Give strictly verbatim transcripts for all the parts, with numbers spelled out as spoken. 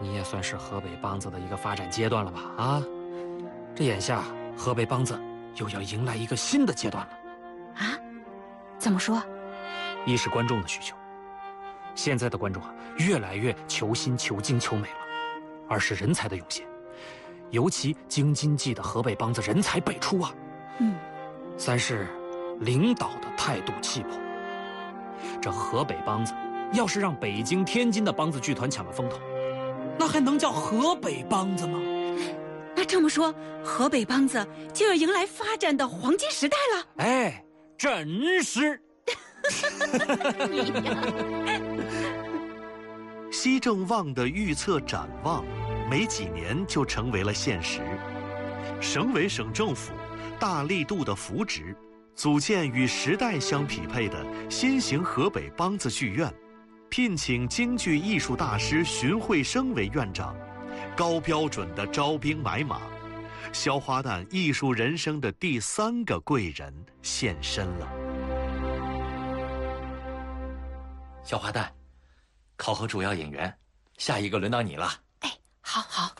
你也算是河北梆子的一个发展阶段了吧？啊，这眼下河北梆子又要迎来一个新的阶段了。 啊？怎么说？ 一是观众的需求，现在的观众啊，越来越求新、求精、求美了；二是人才的涌现，尤其京津冀的河北梆子人才辈出啊。 嗯。 三是领导的态度气魄。这河北梆子要是让北京、天津的梆子剧团抢了风头，那还能叫河北梆子吗？ 那这么说，河北梆子就要迎来发展的黄金时代了。 哎，真是。 西正旺的预测展望，没几年就成为了现实。省委省政府大力度的扶植，组建与时代相匹配的新型河北梆子剧院，聘请京剧艺术大师荀慧生为院长，高标准的招兵买马，肖花旦艺术人生的第三个贵人现身了。 小花旦，考核主要演员，下一个轮到你了。 哎，好好。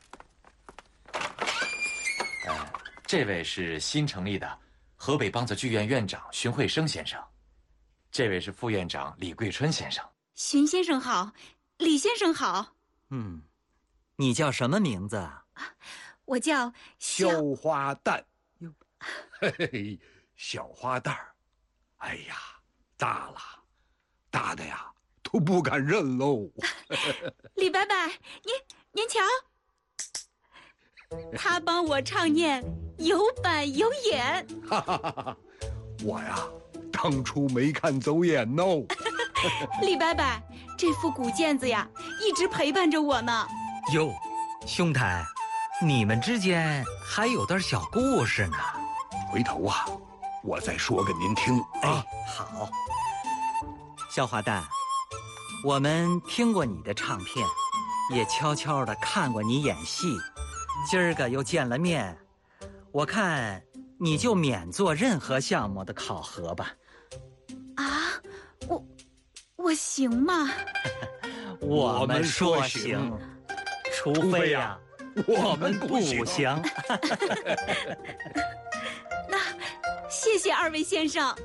呃，这位是新成立的河北梆子剧院院长荀慧生先生，这位是副院长李桂春先生。 荀先生好，李先生好。 嗯，你叫什么名字啊？ 我叫肖花旦。哟，嘿嘿，小花旦儿，哎呀，大了。大的呀，都不敢认喽。 李伯伯，您您瞧，他帮我唱念有板有眼。 哈哈哈哈！我呀，当初没看走眼哦。 李伯伯，这副古毽子呀，一直陪伴着我呢。 哟，兄台，你们之间还有段小故事呢。 回头啊，我再说给您听啊。 哎，好。肖花旦，我们听过你的唱片，也悄悄地看过你演戏，今儿个又见了面，我看你就免做任何项目的考核吧。 啊，我我行吗？ 我们说行，除非呀，我们不行。 那谢谢二位先生。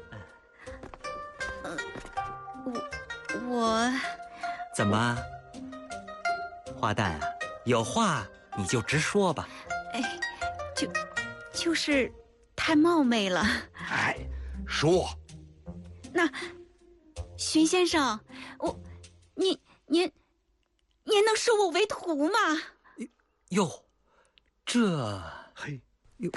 我怎么，花旦啊？有话你就直说吧。 哎，就就是太冒昧了。 哎，说。 那荀先生，我您您您能收我为徒吗？ 哟，这嘿哟，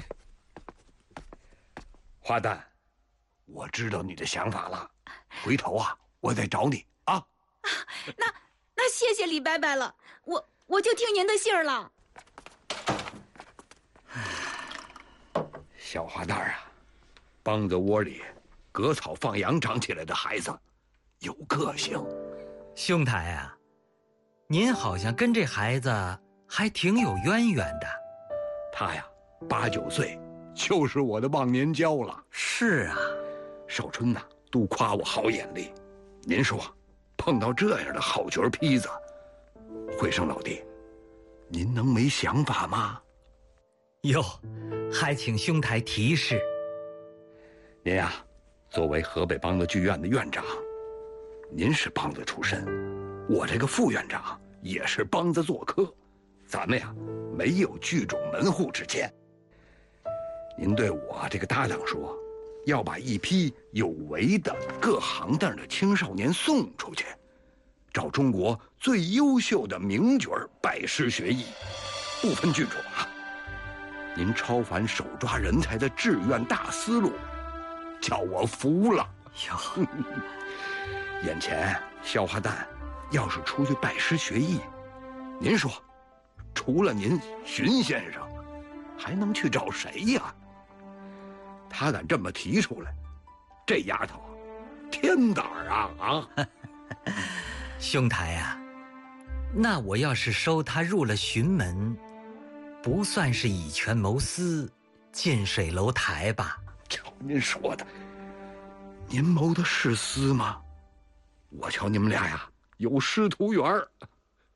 花旦，我知道你的想法了，回头啊，我再找你。啊， 那那谢谢李伯伯了，我我就听您的信儿了。 小花旦啊，梆子窝里割草放羊长起来的孩子，有个性。 兄台啊，您好像跟这孩子还挺有渊源的。 他呀，八九岁就是我的忘年交了。 是啊， 少春呐、啊，都夸我好眼力。您说。碰到这样的好角坯子，慧生老弟，您能没想法吗？ 哟，还请兄台提示。 您呀，作为河北梆子剧院的院长，您是梆子出身，我这个副院长也是梆子做客，咱们呀没有剧种门户之见。您对我这个搭档说，要把一批有为的各行当的青少年送出去，找中国最优秀的名角拜师学艺，不分剧种啊。您超凡手抓人才的志愿大思路，叫我服了。 哟， 眼前肖花旦要是出去拜师学艺，您说，除了您荀先生，还能去找谁呀？他敢这么提出来，这丫头天胆儿啊啊！ 兄台啊，那我要是收他入了荀门，不算是以权谋私、近水楼台吧？ 瞧您说的，您谋的是私吗？我瞧你们俩呀，有师徒缘儿。得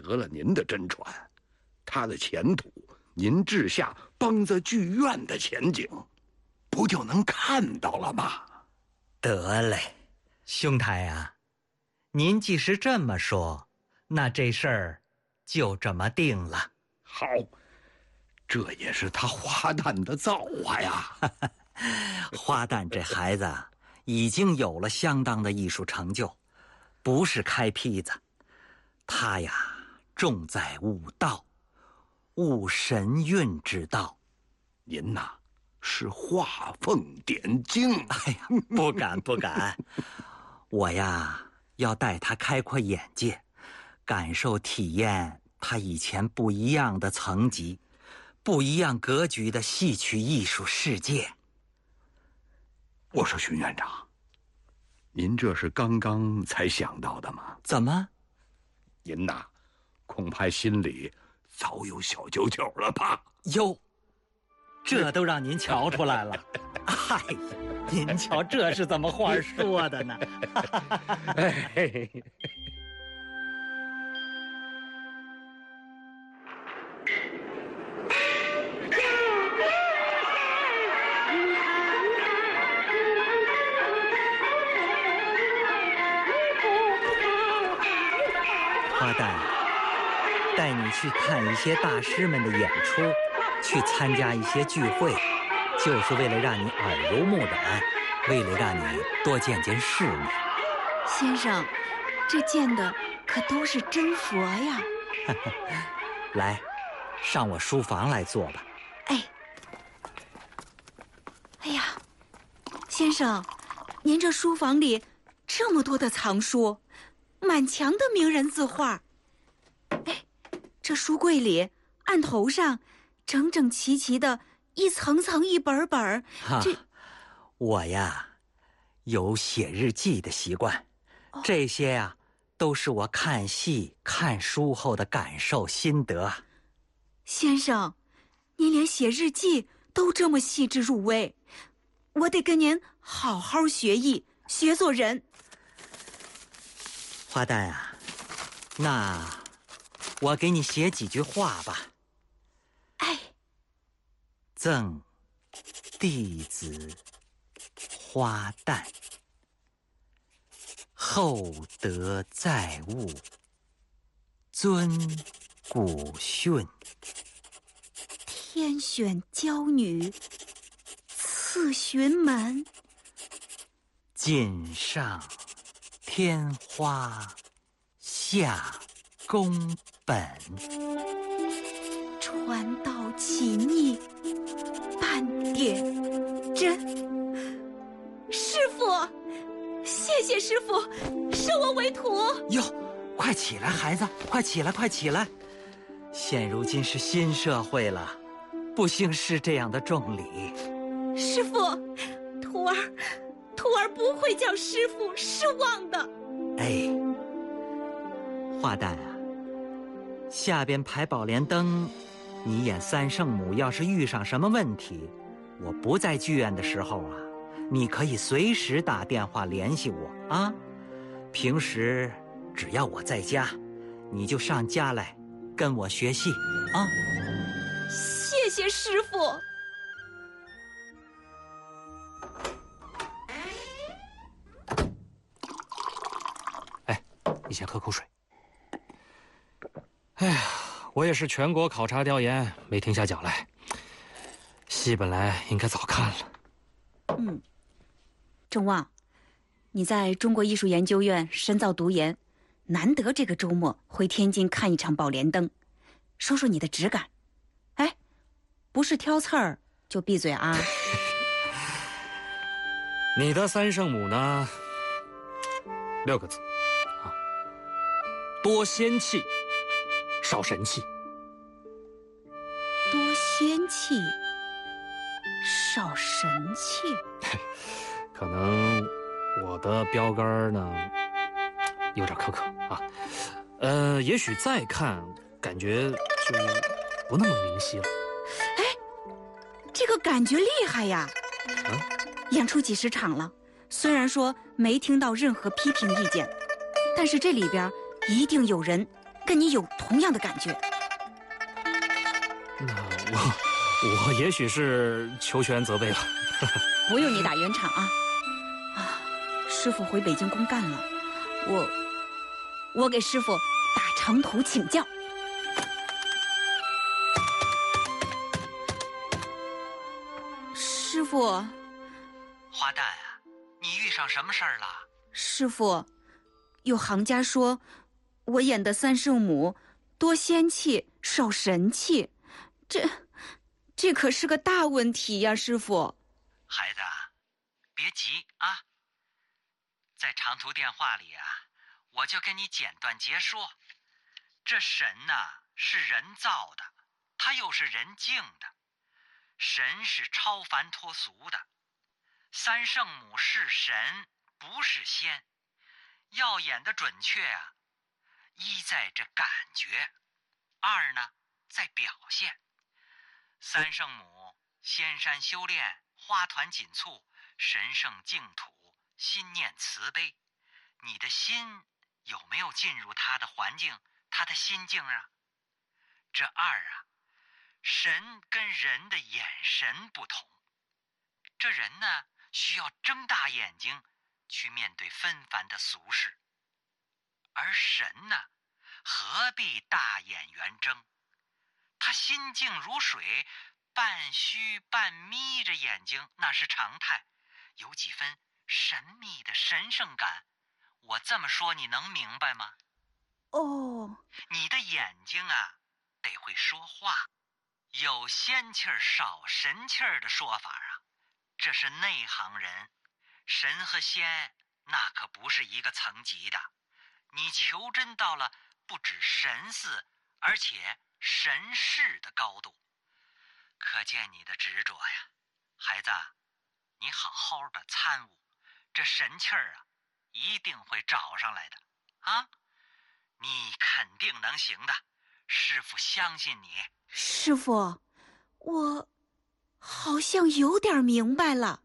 合了您的真传，他的前途，您治下梆子剧院的前景，不就能看到了吗？ 得嘞，兄台啊，您既是这么说，那这事儿就这么定了。 好，这也是他花旦的造化呀。 花旦这孩子已经有了相当的艺术成就，不是开坯子，他呀重在悟道，悟神韵之道。 您呐，是画凤点睛。 哎呀，不敢不敢，我呀要带他开阔眼界，感受体验他以前不一样的层级，不一样格局的戏曲艺术世界。 我说荀院长，您这是刚刚才想到的吗？ 怎么？ 您呐，恐怕心里早有小九九了吧？ 哟，这都让您瞧出来了。嗨呀，您瞧这是怎么话说的呢？ 哎， 花旦，带你去看一些大师们的演出，去参加一些聚会，就是为了让你耳濡目染，为了让你多见见世面。 先生，这见的可都是真佛呀！ 来，上我书房来坐吧。 哎，哎呀，先生，您这书房里这么多的藏书，满墙的名人字画。哎，这书柜里案头上整整齐齐的一层层一本本。这我呀有写日记的习惯，哦、这些呀都是我看戏看书后的感受心得。 先生，您连写日记都这么细致入微，我得跟您好好学艺，学做人。 花旦啊，那我给你写几句话吧。 哎， 赠弟子花旦，厚德载物，尊古训。 天选娇女赐询门， 锦上添花下宫本， 传道起逆半点真。师傅，谢谢师傅，收我为徒。 哟，快起来，孩子，快起来，快起来！现如今是新社会了，不兴师这样的重礼。 师傅，徒儿，徒儿不会叫师傅失望的。 哎，花旦啊，下边排宝莲灯，你演三圣母，要是遇上什么问题，我不在剧院的时候啊，你可以随时打电话联系我啊。平时只要我在家，你就上家来跟我学戏啊。 谢谢师傅。 哎，你先喝口水。哎呀，我也是全国考察调研，没停下脚来。戏本来应该早看了。 嗯，郑旺，你在中国艺术研究院深造读研，难得这个周末回天津看一场《宝莲灯》，说说你的直感。哎，不是挑刺儿就闭嘴啊！ 你的三圣母呢？六个字啊，多仙气，少神气。 多仙气，少神气。 可能我的标杆呢有点苛刻啊，呃，也许再看感觉就不那么明晰了。 哎，这个感觉厉害呀！ 嗯， 演出几十场了，虽然说没听到任何批评意见，但是这里边一定有人跟你有同样的感觉。 那我我也许是求全责备了。 不用你打圆场啊！啊，师傅回北京公干了，我我给师傅打长途请教。师傅， 花旦啊，你遇上什么事儿了？ 师傅，有行家说我演的三圣母多仙气少神气，这这可是个大问题呀，师傅。 孩子，别急啊，在长途电话里啊，我就跟你简短截说，这神呐、啊、是人造的，它又是人敬的，神是超凡脱俗的，三圣母是神不是仙，要演得准确啊，一在这感觉，二呢在表现。三圣母仙山修炼，花团锦簇，神圣净土，心念慈悲，你的心有没有进入他的环境，他的心境啊？这二啊，神跟人的眼神不同，这人呢需要睁大眼睛去面对纷繁的俗事，而神呢何必大眼圆睁，他心静如水，半虚半眯着眼睛，那是常态，有几分神秘的神圣感。我这么说你能明白吗？ 哦， 你的眼睛啊得会说话，有仙气儿少神气儿的说法啊，这是内行人。神和仙那可不是一个层级的，你求真到了不止神似，而且神识的高度，可见你的执着呀。孩子，你好好的参悟，这神气儿啊一定会找上来的啊，你肯定能行的，师父相信你。 师傅，我好像有点明白了。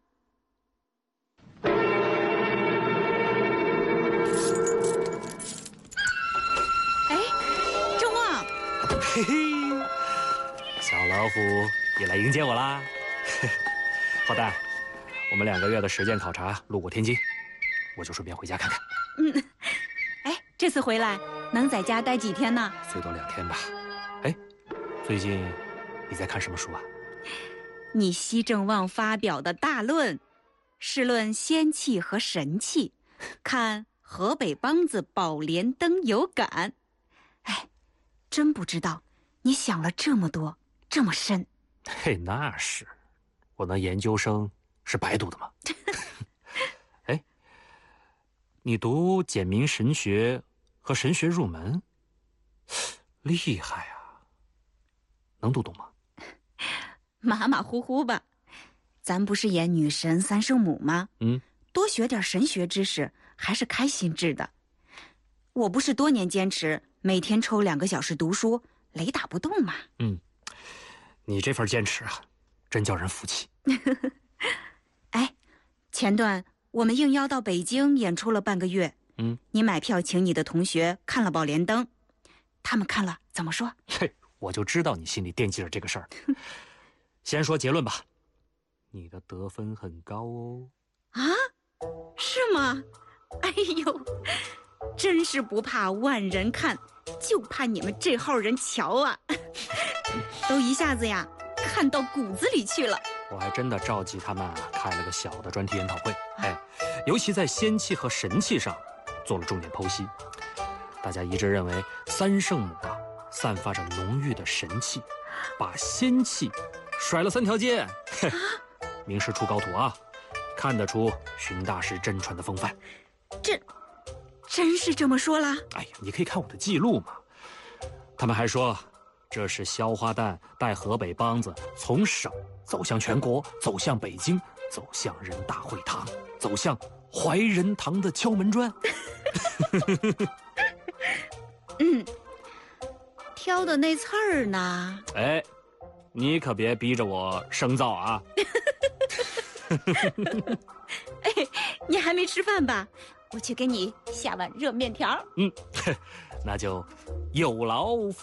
哎，郑旺， 嘿嘿，小老虎也来迎接我啦！好的，我们两个月的实践考察路过天津，我就顺便回家看看。 嗯，哎，这次回来能在家待几天呢？ 最多两天吧。哎，最近你在看什么书啊？ 你西正旺发表的大论，是论仙气和神气，看河北梆子宝莲灯有感。哎，真不知道你想了这么多，这么深。 嘿，那是，我那研究生是白读的吗？哎，你读简明神学和神学入门，厉害啊！能读懂吗？ 马马虎虎吧，咱不是演女神三圣母吗？ 嗯， 多学点神学知识还是开心治的。我不是多年坚持每天抽两个小时读书，雷打不动嘛。 嗯，你这份坚持啊，真叫人服气。 哎，前段我们应邀到北京演出了半个月， 嗯， 你买票请你的同学看了《宝莲灯》，他们看了怎么说？ 嘿，我就知道你心里惦记着这个事儿。先说结论吧，你的得分很高哦。 啊，是吗？哎呦，真是不怕万人看，就怕你们这号人瞧啊！都一下子呀看到骨子里去了。 我还真的召集他们啊开了个小的专题研讨会，哎，尤其在仙气和神气上做了重点剖析。大家一致认为，三圣母啊散发着浓郁的神气，把仙气甩了三条街，嘿，名师出高徒啊，看得出荀大师真传的风范。 这真是这么说啦？ 哎呀，你可以看我的记录嘛。他们还说，这是萧花旦带河北梆子从省走向全国，走向北京，走向人大会堂，走向怀仁堂的敲门砖。 嗯，挑的那刺儿呢？ 哎，你可别逼着我生造啊！ 哎，你还没吃饭吧？我去给你下碗热面条。 嗯， 那就有劳